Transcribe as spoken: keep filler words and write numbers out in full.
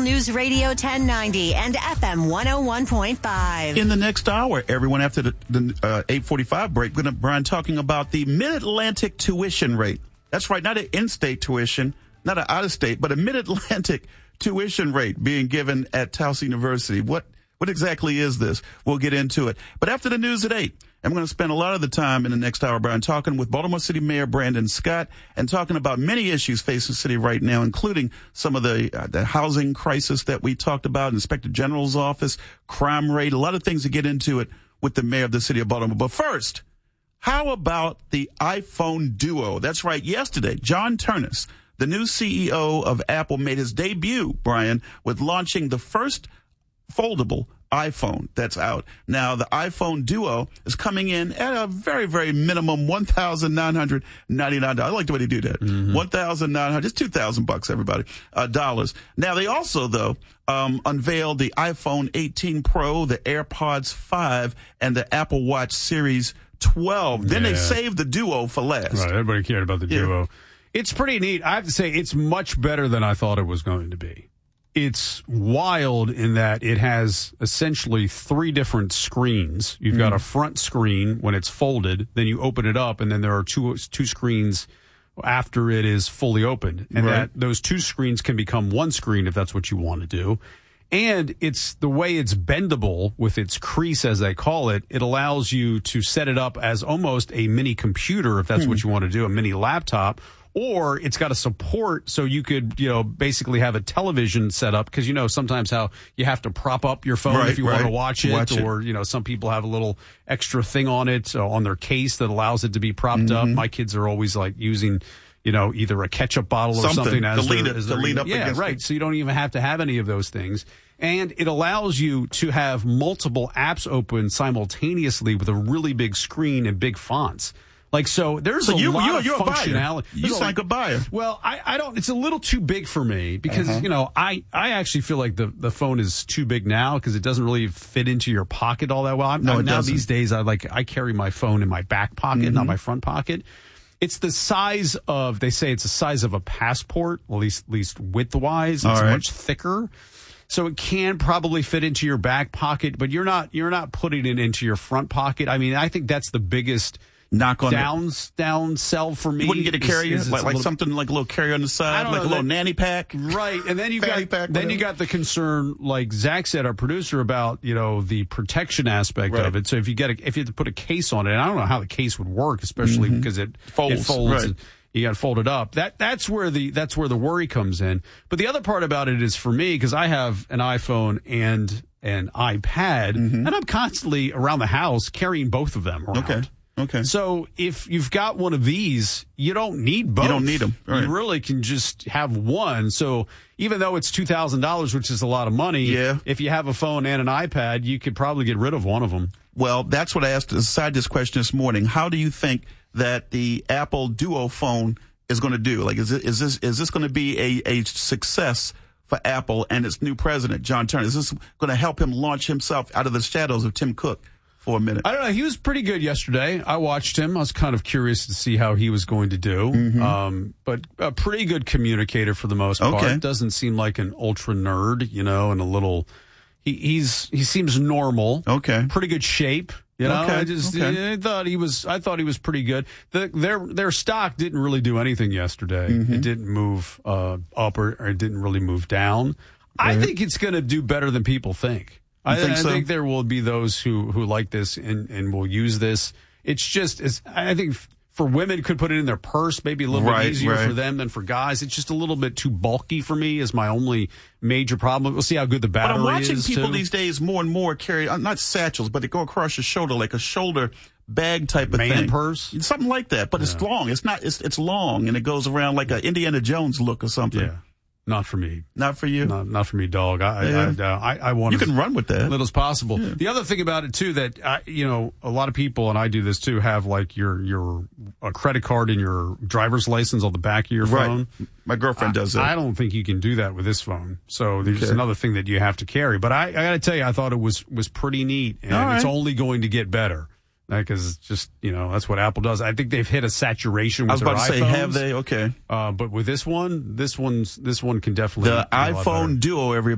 News Radio ten ninety and F M one oh one point five. In the next hour, everyone, after the, the uh, eight forty-five break, we're going to, Brian, talking about the Mid-Atlantic tuition rate. That's right, not an in-state tuition, not an out-of-state, but a Mid-Atlantic tuition rate being given at Towson University. What what exactly is this? We'll get into it. But after the news at eight, I'm going to spend a lot of the time in the next hour, Brian, talking with Baltimore City Mayor Brandon Scott and talking about many issues facing the city right now, including some of the uh, the housing crisis that we talked about, Inspector General's office, crime rate, a lot of things to get into it with the mayor of the city of Baltimore. But first, how about the iPhone Duo? That's right. Yesterday, John Ternus, the new C E O of Apple, made his debut, Brian, with launching the first foldable iPhone that's out. Now, the iPhone Duo is coming in at a very, very minimum one thousand nine hundred ninety-nine dollars. I like the way they do that. Mm-hmm. one thousand nine hundred dollars, just two thousand bucks, everybody, uh, dollars. Now, they also, though, um, unveiled the iPhone eighteen Pro, the AirPods five, and the Apple Watch Series twelve. Then yeah. they saved the Duo for last. Right, everybody cared about the yeah. Duo. It's pretty neat. I have to say, it's much better than I thought it was going to be. It's wild in that it has essentially three different screens. You've mm. got a front screen when it's folded, then you open it up, and then there are two two screens after it is fully opened. And right. that those two screens can become one screen if that's what you want to do. And it's the way it's bendable with its crease, as they call it. It allows you to set it up as almost a mini computer if that's mm. what you want to do, a mini laptop. Or it's got a support so you could, you know, basically have a television set up because, you know, sometimes how you have to prop up your phone right, if you right. want to watch it, watch or, it. you know, some people have a little extra thing on it, uh, on their case that allows it to be propped mm-hmm. up. My kids are always like using, you know, either a ketchup bottle or something, something as to lean, their, it, as to lean up yeah, against right. it. So you don't even have to have any of those things. And it allows you to have multiple apps open simultaneously with a really big screen and big fonts. Like, so there's so a you, lot you're, of you're functionality. A you sound like a buyer. Well, I, I don't, it's a little too big for me because, uh-huh. you know, I, I actually feel like the, the phone is too big now because it doesn't really fit into your pocket all that well. I'm, no, I'm, it now doesn't. These days, I like, I carry my phone in my back pocket, mm-hmm. not my front pocket. It's the size of, they say it's the size of a passport, at least, at least width-wise. It's right. much thicker. So it can probably fit into your back pocket, but you're not, you're not putting it into your front pocket. I mean, I think that's the biggest knock on downs it. down sell for me. You wouldn't get a carrier, is, is like, like little, something like a little carrier on the side, like know, a little that, nanny pack, right? And then you got pack, then whatever. you got the concern, like Zach said, our producer, about you know the protection aspect right. of it. So if you get a, if you have to put a case on it, and I don't know how the case would work, especially mm-hmm. because it folds, it folds right. and you got to fold it up. That that's where the that's where the worry comes in. But the other part about it is for me because I have an iPhone and an iPad, mm-hmm. and I'm constantly around the house carrying both of them around. Okay. Okay. So if you've got one of these, you don't need both. You don't need them. Right. You really can just have one. So even though it's two thousand dollars, which is a lot of money, yeah. if you have a phone and an iPad, you could probably get rid of one of them. Well, that's what I asked aside this question this morning. How do you think that the Apple Duo phone is going to do? Like, is it, is this is this going to be a, a success for Apple and its new president, John Turner? Is this going to help him launch himself out of the shadows of Tim Cook for a minute? I don't know. He was pretty good yesterday. I watched him. I was kind of curious to see how he was going to do. Mm-hmm. Um, but a pretty good communicator for the most part. Okay. Doesn't seem like an ultra nerd, you know, and a little. He, he's he seems normal. Okay. Pretty good shape. You know, okay. I just okay. I thought he was. I thought he was pretty good. The, their their stock didn't really do anything yesterday. Mm-hmm. It didn't move uh, up or, or it didn't really move down. Right. I think it's going to do better than people think. You I think I so? think there will be those who, who like this and, and will use this. It's just, it's, I think for women could put it in their purse, maybe a little right, bit easier right. for them than for guys. It's just a little bit too bulky for me is my only major problem. We'll see how good the battery is. But I'm watching people too. these days more and more carry, uh, not satchels, but they go across your shoulder like a shoulder bag type of Man thing. purse? Something like that, but yeah. it's long. It's not, it's, it's long and it goes around like a Indiana Jones look or something. Yeah. Not for me. Not for you? Not, not for me, dog. I, yeah. I, I, I, I want You can run with that. As little as possible. Yeah. The other thing about it, too, that, I, you know, a lot of people, and I do this, too, have, like, your your a credit card and your driver's license on the back of your phone. Right. My girlfriend I, does that. I don't think you can do that with this phone. So there's okay. another thing that you have to carry. But I, I got to tell you, I thought it was, was pretty neat, and All right. it's only going to get better. Because it's just, you know, that's what Apple does. I think they've hit a saturation with I was about their to say, iPhones. have they? Okay. Uh, but with this one, this one's this one can definitely the iPhone Duo, everybody.